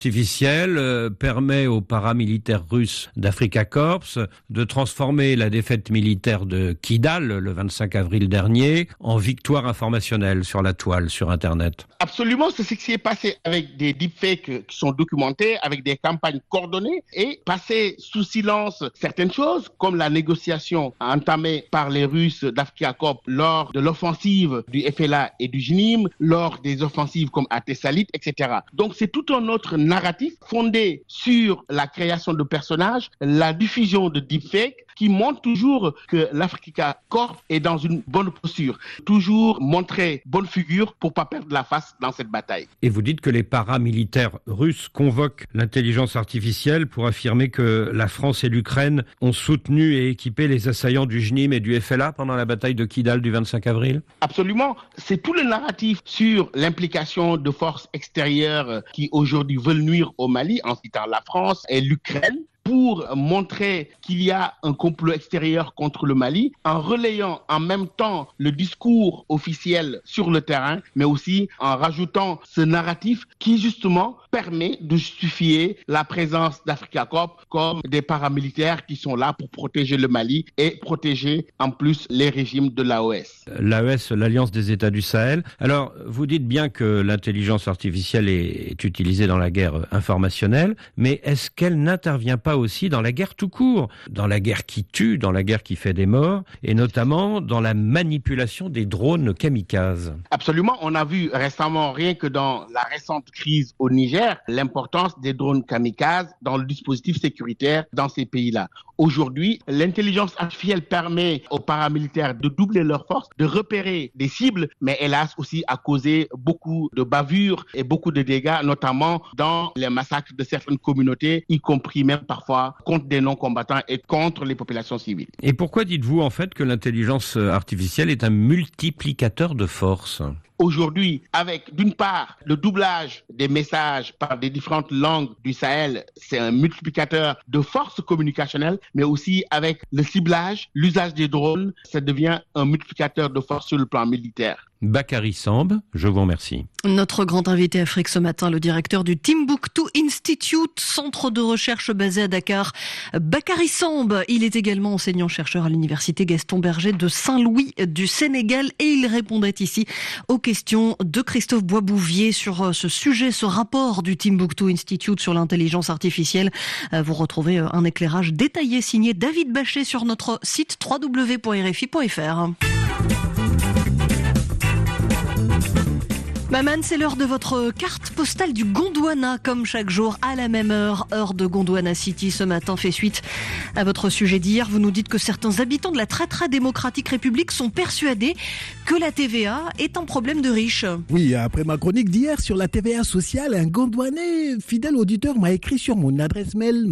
artificielle permet aux paramilitaires russes d'Africa Corps de transformer la défaite militaire de Kidal le 25 avril dernier en victoire informationnelle sur la toile, sur Internet. Absolument, c'est ce qui s'est passé avec des deepfakes qui sont documentés, avec des campagnes coordonnées et passer sous silence certaines choses, comme la négociation entamée par les Russes d'Africa Corps lors de l'offensive du FLA et du JNIM, lors des offensives comme à Tessalit, etc. Donc c'est tout un autre narratif fondé sur la création de personnages, la diffusion de deepfakes qui montre toujours que l'Africa Corps est dans une bonne posture. Toujours montrer bonne figure pour pas perdre la face dans cette bataille. Et vous dites que les paramilitaires russes convoquent l'intelligence artificielle pour affirmer que la France et l'Ukraine ont soutenu et équipé les assaillants du JNIM et du FLA pendant la bataille de Kidal du 25 avril? Absolument. C'est tout le narratif sur l'implication de forces extérieures qui aujourd'hui veulent nuire au Mali, en citant la France et l'Ukraine, pour montrer qu'il y a un complot extérieur contre le Mali, en relayant en même temps le discours officiel sur le terrain, mais aussi en rajoutant ce narratif qui justement permet de justifier la présence d'Africa Corps comme des paramilitaires qui sont là pour protéger le Mali et protéger en plus les régimes de l'AOS. L'AOS, l'Alliance des États du Sahel. Alors, vous dites bien que l'intelligence artificielle est utilisée dans la guerre informationnelle, mais est-ce qu'elle n'intervient pas aussi dans la guerre tout court, dans la guerre qui tue, dans la guerre qui fait des morts, et notamment dans la manipulation des drones kamikazes? Absolument, on a vu récemment, rien que dans la récente crise au Niger, l'importance des drones kamikazes dans le dispositif sécuritaire dans ces pays-là. Aujourd'hui, l'intelligence artificielle permet aux paramilitaires de doubler leurs forces, de repérer des cibles, mais hélas aussi a causé beaucoup de bavures et beaucoup de dégâts, notamment dans les massacres de certaines communautés, y compris même parfois contre des non-combattants et contre les populations civiles. Et pourquoi dites-vous en fait que l'intelligence artificielle est un multiplicateur de force ? Aujourd'hui, avec d'une part le doublage des messages par des différentes langues du Sahel, c'est un multiplicateur de force communicationnelle, mais aussi avec le ciblage, l'usage des drones, ça devient un multiplicateur de force sur le plan militaire. Bakary Samb, je vous remercie. Notre grand invité Afrique ce matin, le directeur du Timbuktu Institute, centre de recherche basé à Dakar. Bakary Samb, il est également enseignant-chercheur à l'université Gaston Berger de Saint-Louis du Sénégal et il répondait ici aux questions de Christophe Boisbouvier sur ce sujet, ce rapport du Timbuktu Institute sur l'intelligence artificielle. Vous retrouvez un éclairage détaillé signé David Bachet sur notre site www.rfi.fr. Maman, c'est l'heure de votre carte postale du Gondwana, comme chaque jour à la même heure de Gondwana City. Ce matin fait suite à votre sujet d'hier. Vous nous dites que certains habitants de la très démocratique République sont persuadés que la TVA est un problème de riches. Oui, après ma chronique d'hier sur la TVA sociale, un Gondwanais fidèle auditeur m'a écrit sur mon adresse mail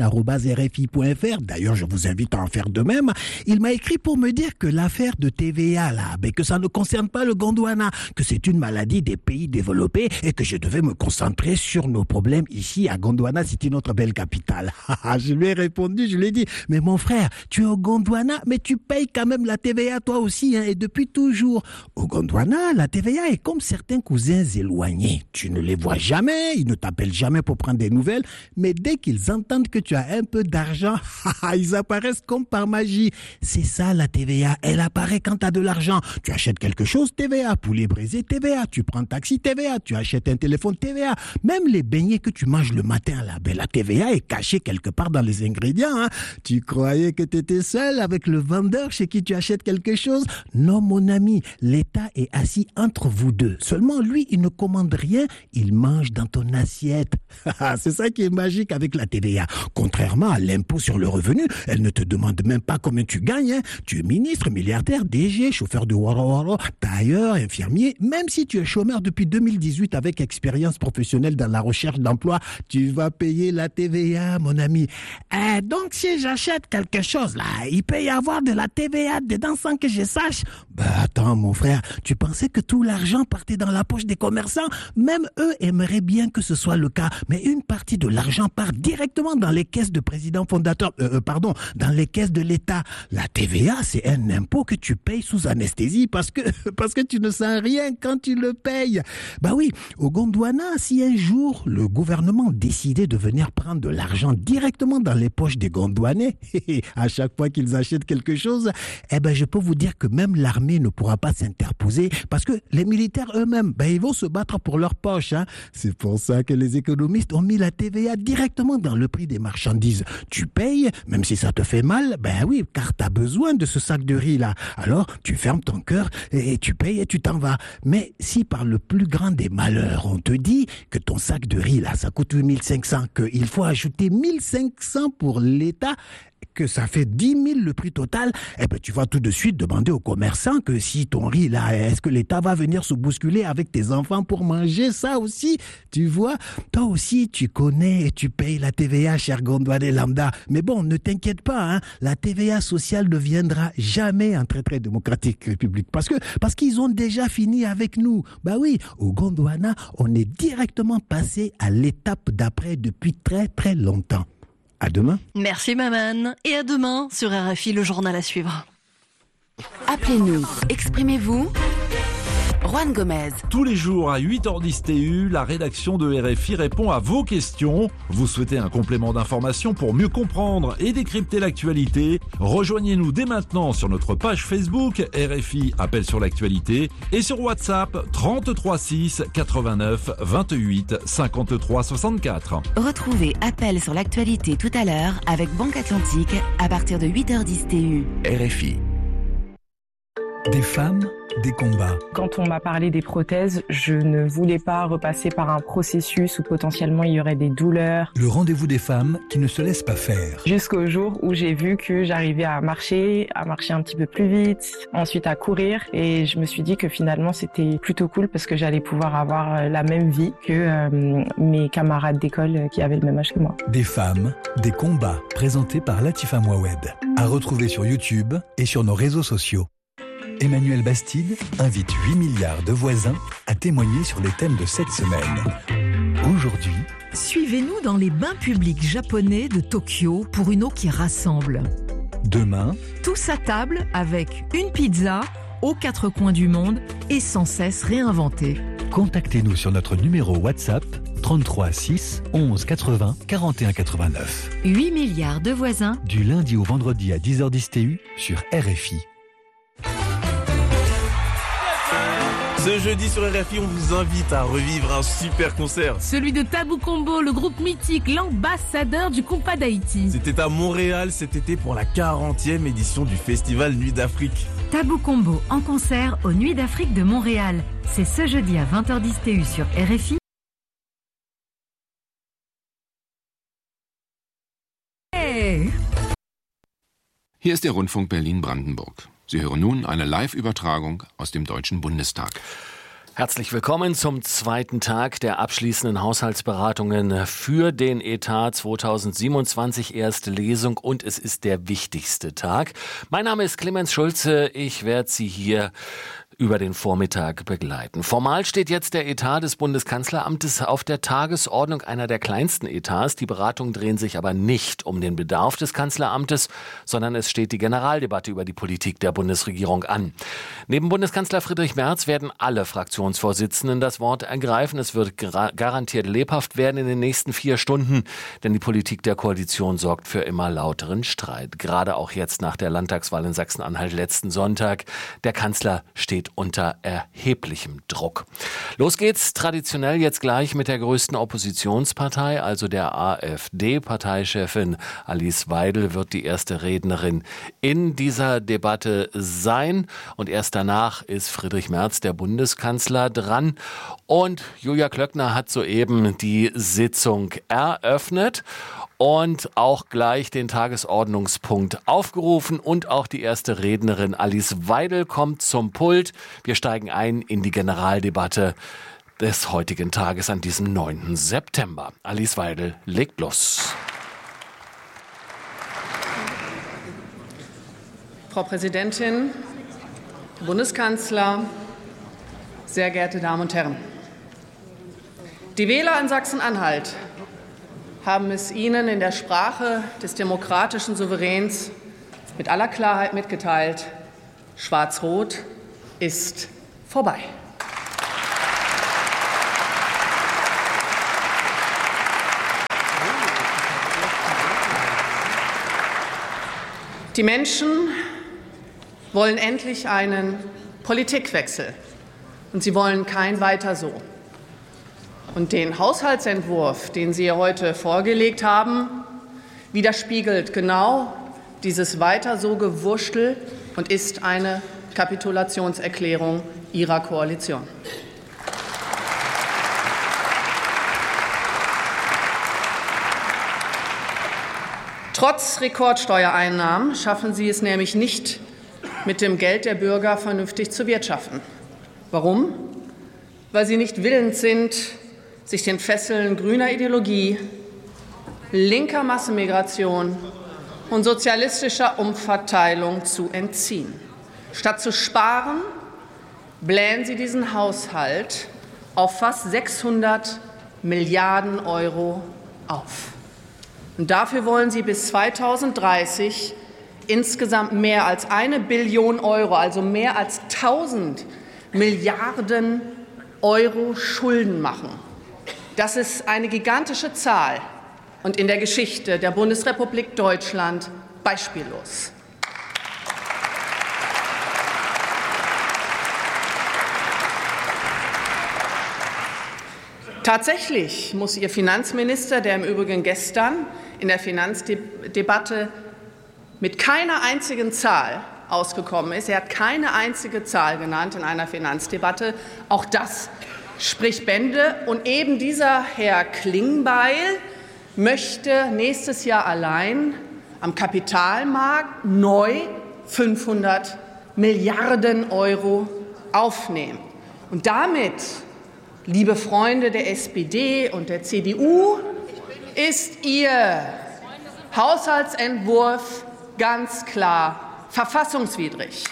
maman@rfi.fr. D'ailleurs, je vous invite à en faire de même. Il m'a écrit pour me dire que l'affaire de TVA, là, que ça ne concerne pas le Gondwana, que c'est une maladie des pays développés et que je devais me concentrer sur nos problèmes ici à Gondwana City, notre belle capitale. Je lui ai répondu, je lui ai dit, mais mon frère, tu es au Gondwana, mais tu payes quand même la TVA toi aussi, et depuis toujours. Au Gondwana, la TVA est comme certains cousins éloignés. Tu ne les vois jamais, ils ne t'appellent jamais pour prendre des nouvelles, mais dès qu'ils entendent que tu as un peu d'argent, ils apparaissent comme par magie. C'est ça la TVA, elle apparaît quand tu as de l'argent. Tu achètes quelque chose, TVA, poulet brisé, TVA, tu prends un taxi, TVA, tu achètes un téléphone, TVA. Même les beignets que tu manges le matin, là, la TVA est cachée quelque part dans les ingrédients. Hein. Tu croyais que tu étais seul avec le vendeur chez qui tu achètes quelque chose? Non, mon ami, l'État est assis entre vous deux. Seulement, lui, il ne commande rien, il mange dans ton assiette. C'est ça qui est magique avec la TVA. Contrairement à l'impôt sur le revenu, elle ne te demande même pas combien tu gagnes. Hein. Tu es ministre, milliardaire, DG, chauffeur de waro, tailleur, infirmier. Même si tu es chômeur depuis 2018 avec expérience professionnelle dans la recherche d'emploi, tu vas payer la TVA, mon ami. Donc, si j'achète quelque chose, là, il peut y avoir de la TVA dedans sans que je sache. Attends, mon frère, tu pensais que tout l'argent partait dans la poche des commerçants? Même eux aimeraient bien que ce soit le cas, mais une partie de l'argent part directement dans les caisses de présidents fondateurs, dans les caisses de l'État. La TVA, c'est un impôt que tu payes sous anesthésie parce que tu ne sens rien quand tu le payes. paye. Bah oui, au Gondwana, si un jour le gouvernement décidait de venir prendre de l'argent directement dans les poches des Gondwanais, à chaque fois qu'ils achètent quelque chose, je peux vous dire que même l'armée ne pourra pas s'interposer parce que les militaires eux-mêmes, ils vont se battre pour leur poche. C'est pour ça que les économistes ont mis la TVA directement dans le prix des marchandises. Tu payes, même si ça te fait mal, oui, car tu as besoin de ce sac de riz là. Alors, tu fermes ton cœur et tu payes et tu t'en vas. Mais si par le plus grand des malheurs, on te dit que ton sac de riz là, ça coûte 8500, qu'il faut ajouter 1500 pour l'État, que ça fait 10 000 le prix total, tu vas tout de suite demander aux commerçants que si ton riz là, est-ce que l'État va venir se bousculer avec tes enfants pour manger ça aussi? Tu vois, toi aussi tu connais et tu payes la TVA, cher Gondwanais lambda. Mais bon, ne t'inquiète pas, la TVA sociale ne viendra jamais en très démocratique république parce qu'ils ont déjà fini avec nous. Bah oui, au Gondwana, on est directement passé à l'étape d'après depuis très longtemps. À demain. Merci Maman. Et à demain sur RFI, le journal à suivre. Appelez-nous, exprimez-vous. Juan Gomez. Tous les jours à 8h10 TU, la rédaction de RFI répond à vos questions. Vous souhaitez un complément d'information pour mieux comprendre et décrypter l'actualité? Rejoignez-nous dès maintenant sur notre page Facebook RFI Appel sur l'actualité et sur WhatsApp 33 6 89 28 53 64. Retrouvez Appel sur l'actualité tout à l'heure avec Banque Atlantique à partir de 8h10 TU. RFI. Des femmes, des combats. Quand on m'a parlé des prothèses, je ne voulais pas repasser par un processus où potentiellement il y aurait des douleurs. Le rendez-vous des femmes qui ne se laissent pas faire. Jusqu'au jour où j'ai vu que j'arrivais à marcher un petit peu plus vite, ensuite à courir. Et je me suis dit que finalement c'était plutôt cool parce que j'allais pouvoir avoir la même vie que mes camarades d'école qui avaient le même âge que moi. Des femmes, des combats, présentés par Latifa Mouawed. À retrouver sur YouTube et sur nos réseaux sociaux. Emmanuel Bastide invite 8 milliards de voisins à témoigner sur les thèmes de cette semaine. Aujourd'hui, suivez-nous dans les bains publics japonais de Tokyo pour une eau qui rassemble. Demain, tous à table avec une pizza aux quatre coins du monde et sans cesse réinventée. Contactez-nous sur notre numéro WhatsApp 33 6 11 80 41 89. 8 milliards de voisins. Du lundi au vendredi à 10h10 TU sur RFI. Ce jeudi sur RFI, on vous invite à revivre un super concert. Celui de Tabou Combo, le groupe mythique, l'ambassadeur du compas d'Haïti. C'était à Montréal cet été pour la 40e édition du festival Nuit d'Afrique. Tabou Combo en concert aux Nuits d'Afrique de Montréal. C'est ce jeudi à 20h10 TU sur RFI. Hey. Hier ist der Rundfunk Berlin-Brandenburg. Sie hören nun eine Live-Übertragung aus dem Deutschen Bundestag. Herzlich willkommen zum zweiten Tag der abschließenden Haushaltsberatungen für den Etat 2027, erste Lesung, und es ist der wichtigste Tag. Mein Name ist Clemens Schulze, ich werde Sie hier über den Vormittag begleiten. Formal steht jetzt der Etat des Bundeskanzleramtes auf der Tagesordnung, einer der kleinsten Etats. Die Beratungen drehen sich aber nicht um den Bedarf des Kanzleramtes, sondern es steht die Generaldebatte über die Politik der Bundesregierung an. Neben Bundeskanzler Friedrich Merz werden alle Fraktionsvorsitzenden das Wort ergreifen. Es wird garantiert lebhaft werden in den nächsten 4 Stunden, denn die Politik der Koalition sorgt für immer lauteren Streit. Gerade auch jetzt nach der Landtagswahl in Sachsen-Anhalt letzten Sonntag. Der Kanzler steht unter erheblichem Druck. Los geht's traditionell jetzt gleich mit der größten Oppositionspartei, also der AfD. Parteichefin Alice Weidel wird die erste Rednerin in dieser Debatte sein. Und erst danach ist Friedrich Merz, der Bundeskanzler, dran. Und Julia Klöckner hat soeben die Sitzung eröffnet und auch gleich den Tagesordnungspunkt aufgerufen, und auch die erste Rednerin Alice Weidel kommt zum Pult. Wir steigen ein in die Generaldebatte des heutigen Tages an diesem 9. September. Alice Weidel legt los. Frau Präsidentin, Bundeskanzler, sehr geehrte Damen und Herren! Die Wähler in Sachsen-Anhalt haben es Ihnen in der Sprache des demokratischen Souveräns mit aller Klarheit mitgeteilt: Schwarz-Rot ist vorbei. Die Menschen wollen endlich einen Politikwechsel und sie wollen kein Weiter so. Und den Haushaltsentwurf, den Sie heute vorgelegt haben, widerspiegelt genau dieses Weiter so Gewurschtel und ist eine Kapitulationserklärung Ihrer Koalition. Trotz Rekordsteuereinnahmen schaffen Sie es nämlich nicht, mit dem Geld der Bürger vernünftig zu wirtschaften. Warum? Weil Sie nicht willens sind, sich den Fesseln grüner Ideologie, linker Massenmigration und sozialistischer Umverteilung zu entziehen. Statt zu sparen, blähen Sie diesen Haushalt auf fast 600 Milliarden Euro auf. Und dafür wollen Sie bis 2030 insgesamt mehr als 1 Billion Euro, also mehr als 1000 Milliarden Euro Schulden machen. Das ist eine gigantische Zahl und in der Geschichte der Bundesrepublik Deutschland beispiellos. Tatsächlich muss Ihr Finanzminister, der im Übrigen gestern in der Finanzdebatte mit keiner einzigen Zahl ausgekommen ist, er hat keine einzige Zahl genannt in einer Finanzdebatte, auch das spricht Bände. Und eben dieser Herr Klingbeil möchte nächstes Jahr allein am Kapitalmarkt neu 500 Milliarden Euro aufnehmen. Und damit, liebe Freunde der SPD und der CDU, ist Ihr Haushaltsentwurf ganz klar verfassungswidrig.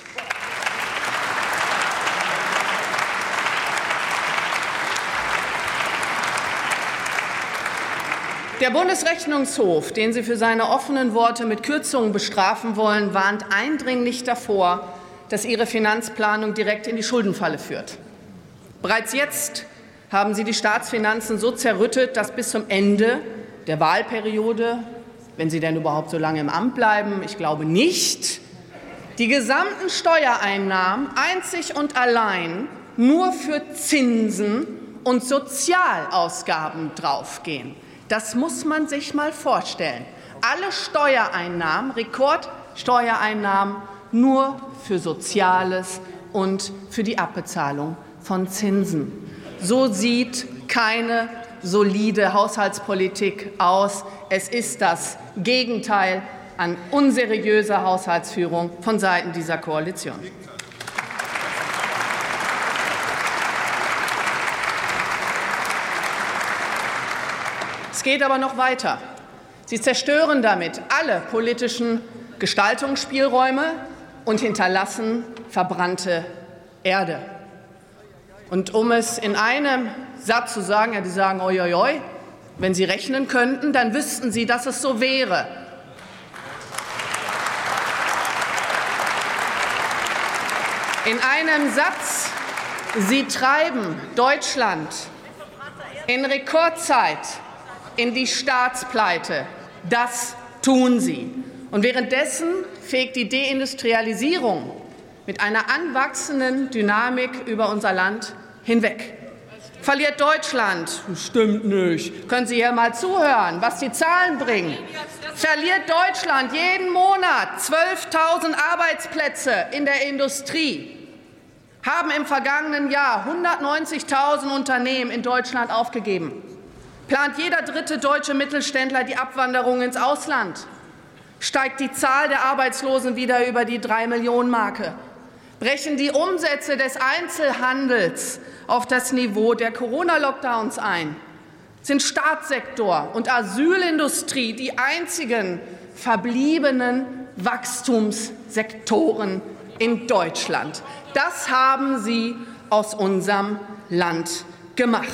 Der Bundesrechnungshof, den Sie für seine offenen Worte mit Kürzungen bestrafen wollen, warnt eindringlich davor, dass Ihre Finanzplanung direkt in die Schuldenfalle führt. Bereits jetzt haben Sie die Staatsfinanzen so zerrüttet, dass bis zum Ende der Wahlperiode, wenn Sie denn überhaupt so lange im Amt bleiben, ich glaube nicht, die gesamten Steuereinnahmen einzig und allein nur für Zinsen und Sozialausgaben draufgehen. Das muss man sich mal vorstellen. Alle Steuereinnahmen, Rekordsteuereinnahmen, nur für Soziales und für die Abbezahlung von Zinsen. So sieht keine solide Haushaltspolitik aus. Es ist das Gegenteil an unseriöser Haushaltsführung von Seiten dieser Koalition. Es geht aber noch weiter. Sie zerstören damit alle politischen Gestaltungsspielräume und hinterlassen verbrannte Erde. Und um es in einem Satz zu sagen, ja, die sagen, oi, oi, oi, wenn Sie rechnen könnten, dann wüssten Sie, dass es so wäre. In einem Satz, Sie treiben Deutschland in Rekordzeit in die Staatspleite. Das tun Sie. Und währenddessen fegt die Deindustrialisierung mit einer anwachsenden Dynamik über unser Land hinweg. Verliert Deutschland? Stimmt nicht. Können Sie hier mal zuhören, was die Zahlen bringen? Verliert Deutschland jeden Monat 12.000 Arbeitsplätze in der Industrie? Haben im vergangenen Jahr 190.000 Unternehmen in Deutschland aufgegeben? Plant jeder dritte deutsche Mittelständler die Abwanderung ins Ausland? Steigt die Zahl der Arbeitslosen wieder über die 3-Millionen-Marke? Brechen die Umsätze des Einzelhandels auf das Niveau der Corona-Lockdowns ein? Sind Staatssektor und Asylindustrie die einzigen verbliebenen Wachstumssektoren in Deutschland? Das haben Sie aus unserem Land gemacht.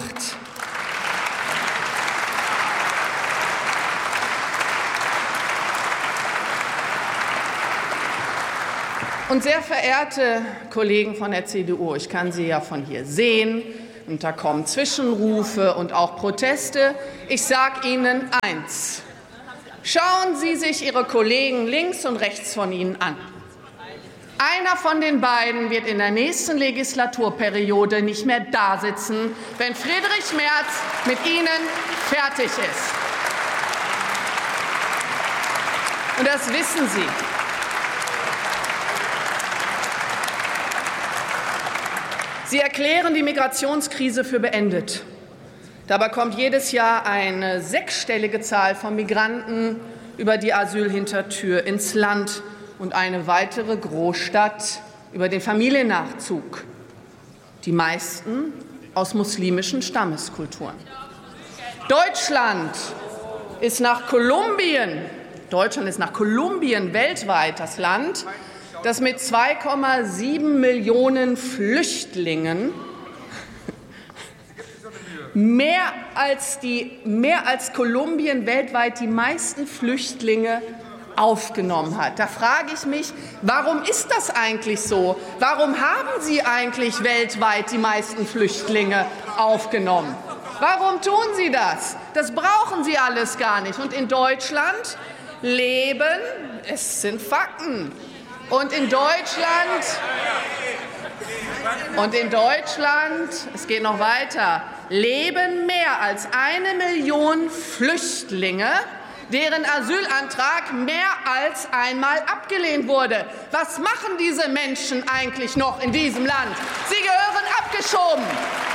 Und sehr verehrte Kollegen von der CDU, ich kann Sie ja von hier sehen, und da kommen Zwischenrufe und auch Proteste. Ich sage Ihnen eins: Schauen Sie sich Ihre Kollegen links und rechts von Ihnen an. Einer von den beiden wird in der nächsten Legislaturperiode nicht mehr dasitzen, wenn Friedrich Merz mit Ihnen fertig ist. Und das wissen Sie. Sie erklären die Migrationskrise für beendet. Dabei kommt jedes Jahr eine 6-stellige Zahl von Migranten über die Asylhintertür ins Land und eine weitere Großstadt über den Familiennachzug. Die meisten aus muslimischen Stammeskulturen. Deutschland ist nach Kolumbien weltweit das Land, das mit 2,7 Millionen Flüchtlingen mehr als Kolumbien weltweit die meisten Flüchtlinge aufgenommen hat. Da frage ich mich, warum ist das eigentlich so? Warum haben Sie eigentlich weltweit die meisten Flüchtlinge aufgenommen? Warum tun Sie das? Das brauchen Sie alles gar nicht. Und in Deutschland leben, es sind Fakten, und in Deutschland, es geht noch weiter, leben mehr als 1 Million Flüchtlinge, deren Asylantrag mehr als einmal abgelehnt wurde. Was machen diese Menschen eigentlich noch in diesem Land? Sie gehören abgeschoben.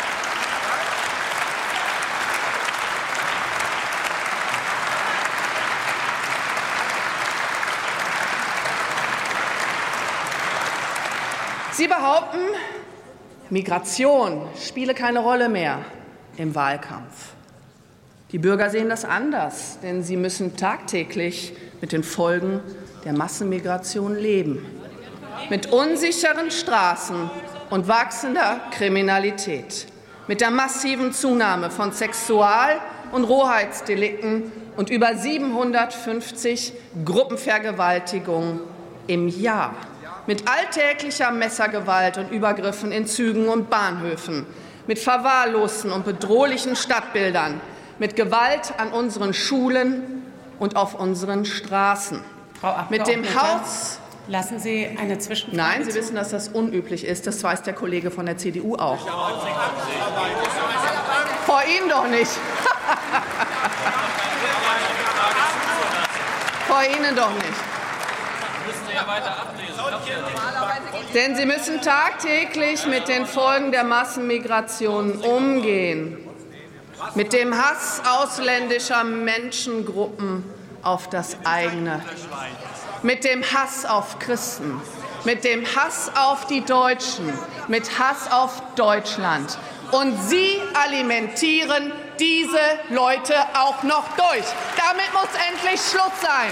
Sie behaupten, Migration spiele keine Rolle mehr im Wahlkampf. Die Bürger sehen das anders, denn sie müssen tagtäglich mit den Folgen der Massenmigration leben. Mit unsicheren Straßen und wachsender Kriminalität, mit der massiven Zunahme von Sexual- und Rohheitsdelikten und über 750 Gruppenvergewaltigungen im Jahr. Mit alltäglicher Messergewalt und Übergriffen in Zügen und Bahnhöfen, mit verwahrlosten und bedrohlichen Stadtbildern, mit Gewalt an unseren Schulen und auf unseren Straßen. Frau mit dem Abgeordnete, Haus. Lassen Sie eine Zwischenfrage. Nein, Sie wissen, dass das unüblich ist. Das weiß der Kollege von der CDU auch. Vor Ihnen doch nicht. Vor Ihnen doch nicht. Denn Sie müssen tagtäglich mit den Folgen der Massenmigration umgehen. Mit dem Hass ausländischer Menschengruppen auf das eigene. Mit dem Hass auf Christen. Mit dem Hass auf die Deutschen. Mit Hass auf Deutschland. Und Sie alimentieren diese Leute auch noch durch. Damit muss endlich Schluss sein.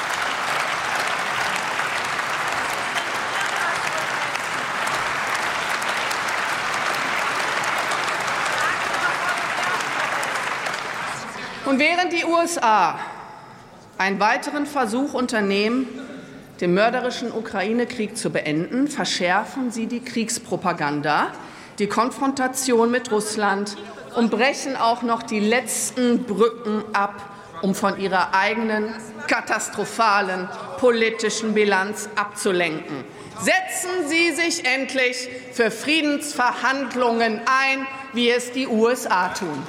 Und während die USA einen weiteren Versuch unternehmen, den mörderischen Ukraine-Krieg zu beenden, verschärfen sie die Kriegspropaganda, die Konfrontation mit Russland und brechen auch noch die letzten Brücken ab, um von ihrer eigenen katastrophalen politischen Bilanz abzulenken. Setzen Sie sich endlich für Friedensverhandlungen ein, wie es die USA tun.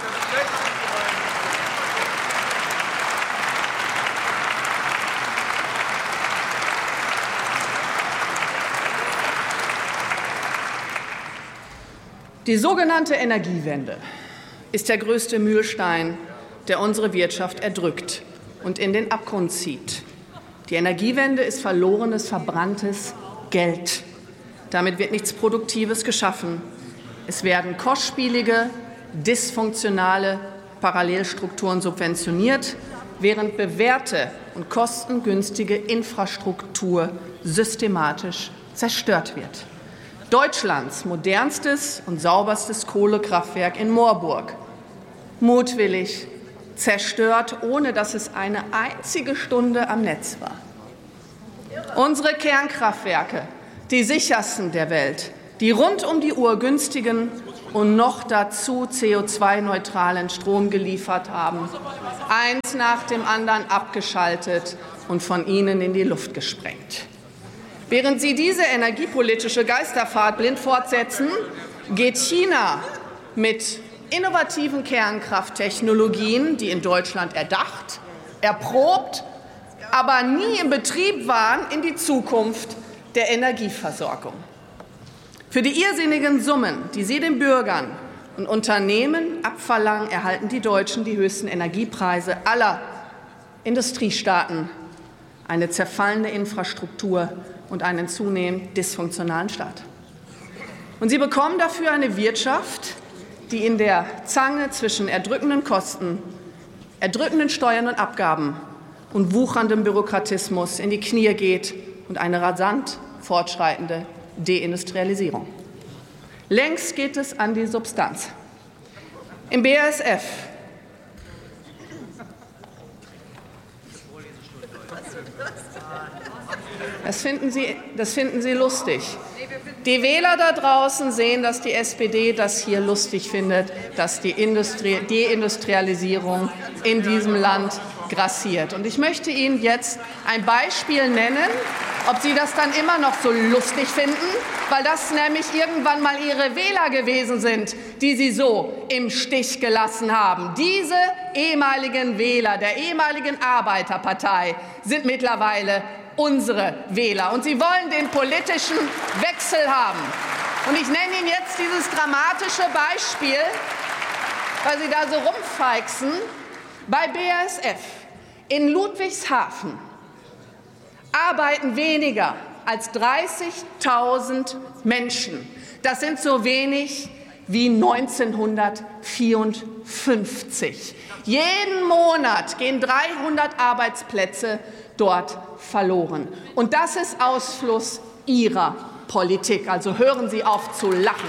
Die sogenannte Energiewende ist der größte Mühlstein, der unsere Wirtschaft erdrückt und in den Abgrund zieht. Die Energiewende ist verlorenes, verbranntes Geld. Damit wird nichts Produktives geschaffen. Es werden kostspielige, dysfunktionale Parallelstrukturen subventioniert, während bewährte und kostengünstige Infrastruktur systematisch zerstört wird. Deutschlands modernstes und sauberstes Kohlekraftwerk in Moorburg. Mutwillig zerstört, ohne dass es eine einzige Stunde am Netz war. Unsere Kernkraftwerke, die sichersten der Welt, die rund um die Uhr günstigen und noch dazu CO2-neutralen Strom geliefert haben, eins nach dem anderen abgeschaltet und von Ihnen in die Luft gesprengt. Während Sie diese energiepolitische Geisterfahrt blind fortsetzen, geht China mit innovativen Kernkrafttechnologien, die in Deutschland erdacht, erprobt, aber nie in Betrieb waren, in die Zukunft der Energieversorgung. Für die irrsinnigen Summen, die Sie den Bürgern und Unternehmen abverlangen, erhalten die Deutschen die höchsten Energiepreise aller Industriestaaten, eine zerfallene Infrastruktur und einen zunehmend dysfunktionalen Staat. Und Sie bekommen dafür eine Wirtschaft, die in der Zange zwischen erdrückenden Kosten, erdrückenden Steuern und Abgaben und wucherndem Bürokratismus in die Knie geht und eine rasant fortschreitende Deindustrialisierung. Längst geht es an die Substanz. Im BASF das finden Sie lustig. Die Wähler da draußen sehen, dass die SPD das hier lustig findet, dass die Deindustrialisierung in diesem Land grassiert. Und ich möchte Ihnen jetzt ein Beispiel nennen, ob Sie das dann immer noch so lustig finden, weil das nämlich irgendwann mal Ihre Wähler gewesen sind, die Sie so im Stich gelassen haben. Diese ehemaligen Wähler der ehemaligen Arbeiterpartei sind mittlerweile unsere Wähler. Und sie wollen den politischen Wechsel haben. Und ich nenne Ihnen jetzt dieses dramatische Beispiel, weil Sie da so rumfeixen, bei BASF in Ludwigshafen arbeiten weniger als 30.000 Menschen. Das sind so wenig wie 1954. Jeden Monat gehen 300 Arbeitsplätze dort verloren. Und das ist Ausfluss Ihrer Politik. Also hören Sie auf zu lachen.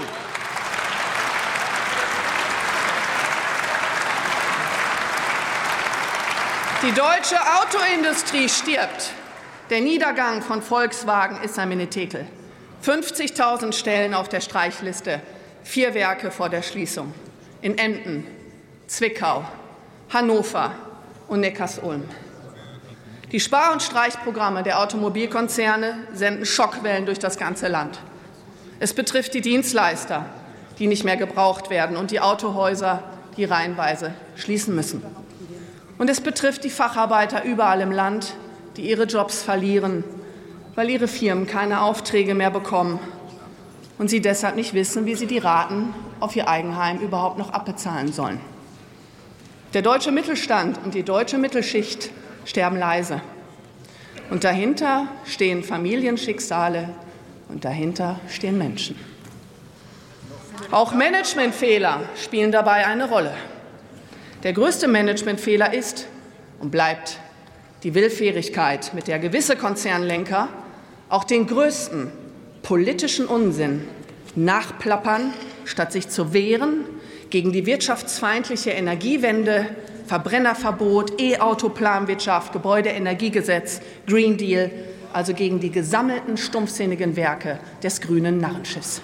Die deutsche Autoindustrie stirbt. Der Niedergang von Volkswagen ist ein Menetekel. 50.000 Stellen auf der Streichliste, 4 Werke vor der Schließung. In Emden, Zwickau, Hannover und Neckarsulm. Die Spar- und Streichprogramme der Automobilkonzerne senden Schockwellen durch das ganze Land. Es betrifft die Dienstleister, die nicht mehr gebraucht werden, und die Autohäuser, die reihenweise schließen müssen. Und es betrifft die Facharbeiter überall im Land, die ihre Jobs verlieren, weil ihre Firmen keine Aufträge mehr bekommen und sie deshalb nicht wissen, wie sie die Raten auf ihr Eigenheim überhaupt noch abbezahlen sollen. Der deutsche Mittelstand und die deutsche Mittelschicht sterben leise. Und dahinter stehen Familienschicksale und dahinter stehen Menschen. Auch Managementfehler spielen dabei eine Rolle. Der größte Managementfehler ist und bleibt die Willfährigkeit, mit der gewisse Konzernlenker auch den größten politischen Unsinn nachplappern, statt sich zu wehren gegen die wirtschaftsfeindliche Energiewende, Verbrennerverbot, E-Auto-Planwirtschaft, Gebäudeenergiegesetz, Green Deal, also gegen die gesammelten stumpfsinnigen Werke des grünen Narrenschiffs.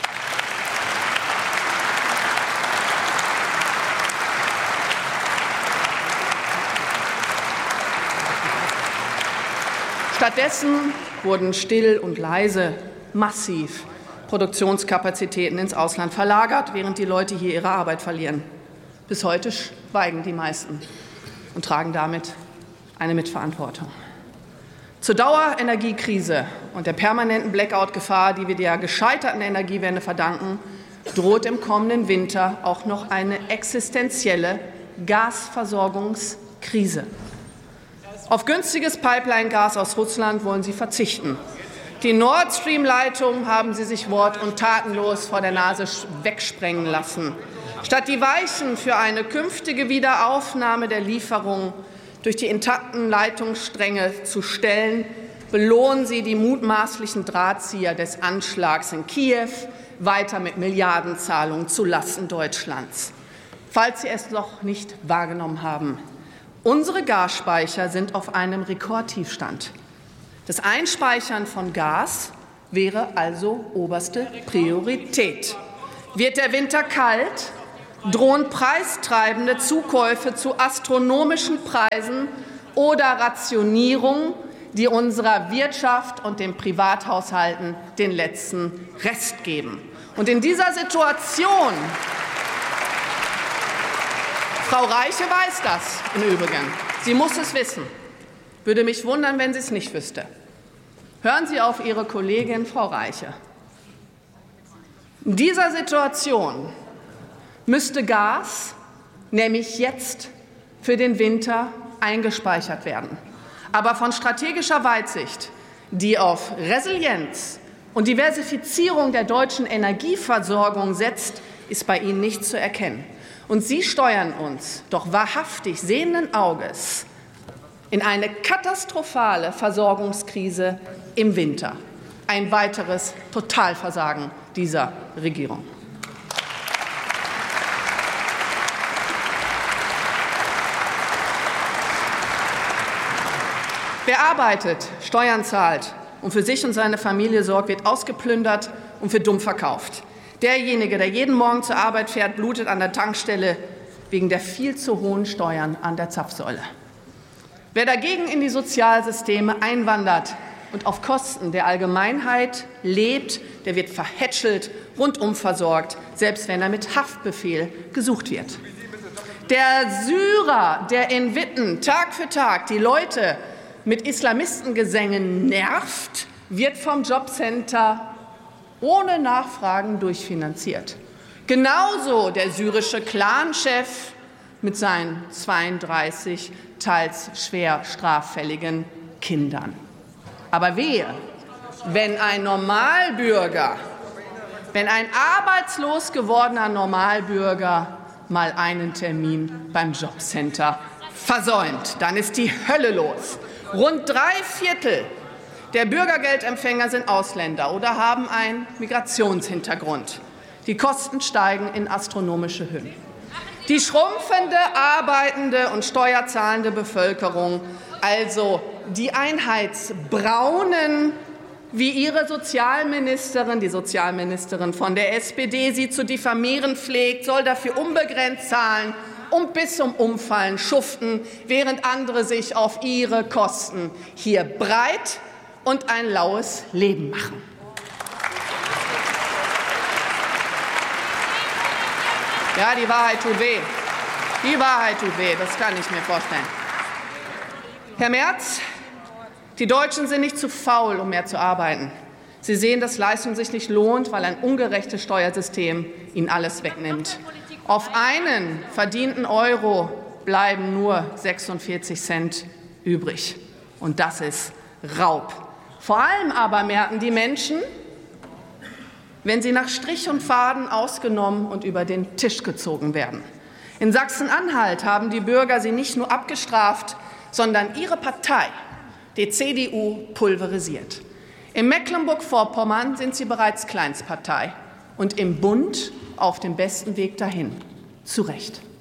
Stattdessen wurden still und leise massiv Produktionskapazitäten ins Ausland verlagert, während die Leute hier ihre Arbeit verlieren. Bis heute schweigen die meisten und tragen damit eine Mitverantwortung. Zur Dauerenergiekrise und der permanenten Blackout-Gefahr, die wir der gescheiterten Energiewende verdanken, droht im kommenden Winter auch noch eine existenzielle Gasversorgungskrise. Auf günstiges Pipeline-Gas aus Russland wollen Sie verzichten. Die Nord Stream-Leitung haben Sie sich wort- und tatenlos vor der Nase wegsprengen lassen. Statt die Weichen für eine künftige Wiederaufnahme der Lieferungen durch die intakten Leitungsstränge zu stellen, belohnen Sie die mutmaßlichen Drahtzieher des Anschlags in Kiew weiter mit Milliardenzahlungen zulasten Deutschlands. Falls Sie es noch nicht wahrgenommen haben: Unsere Gasspeicher sind auf einem Rekordtiefstand. Das Einspeichern von Gas wäre also oberste Priorität. Wird der Winter kalt, drohen preistreibende Zukäufe zu astronomischen Preisen oder Rationierung, die unserer Wirtschaft und den Privathaushalten den letzten Rest geben. Und in dieser Situation, Frau Reiche weiß das im Übrigen, sie muss es wissen, würde mich wundern, wenn sie es nicht wüsste. Hören Sie auf Ihre Kollegin Frau Reiche. In dieser Situation müsste Gas nämlich jetzt für den Winter eingespeichert werden. Aber von strategischer Weitsicht, die auf Resilienz und Diversifizierung der deutschen Energieversorgung setzt, ist bei Ihnen nichts zu erkennen. Und Sie steuern uns doch wahrhaftig sehenden Auges in eine katastrophale Versorgungskrise im Winter. Ein weiteres Totalversagen dieser Regierung. Wer arbeitet, Steuern zahlt und für sich und seine Familie sorgt, wird ausgeplündert und für dumm verkauft. Derjenige, der jeden Morgen zur Arbeit fährt, blutet an der Tankstelle wegen der viel zu hohen Steuern an der Zapfsäule. Wer dagegen in die Sozialsysteme einwandert und auf Kosten der Allgemeinheit lebt, der wird verhätschelt, rundum versorgt, selbst wenn er mit Haftbefehl gesucht wird. Der Syrer, der in Witten Tag für Tag die Leute mit Islamistengesängen nervt, wird vom Jobcenter ohne Nachfragen durchfinanziert. Genauso der syrische Clanchef mit seinen 32 teils schwer straffälligen Kindern. Aber wehe, wenn ein Normalbürger, wenn ein arbeitslos gewordener Normalbürger mal einen Termin beim Jobcenter versäumt, dann ist die Hölle los. Rund 3/4 der Bürgergeldempfänger sind Ausländer oder haben einen Migrationshintergrund. Die Kosten steigen in astronomische Höhen. Die schrumpfende, arbeitende und steuerzahlende Bevölkerung, also die Einheitsbraunen, wie ihre Sozialministerin, die Sozialministerin von der SPD, sie zu diffamieren pflegt, soll dafür unbegrenzt zahlen und bis zum Umfallen schuften, während andere sich auf ihre Kosten hier breit und ein laues Leben machen. Ja, die Wahrheit tut weh. Die Wahrheit tut weh, das kann ich mir vorstellen. Herr Merz, die Deutschen sind nicht zu faul, um mehr zu arbeiten. Sie sehen, dass Leistung sich nicht lohnt, weil ein ungerechtes Steuersystem ihnen alles wegnimmt. Auf einen verdienten Euro bleiben nur 46 Cent übrig. Und das ist Raub. Vor allem aber merken die Menschen, wenn sie nach Strich und Faden ausgenommen und über den Tisch gezogen werden. In Sachsen-Anhalt haben die Bürger sie nicht nur abgestraft, sondern ihre Partei, die CDU, pulverisiert. In Mecklenburg-Vorpommern sind sie bereits Kleinstpartei und im Bund auf dem besten Weg dahin. Zu Recht.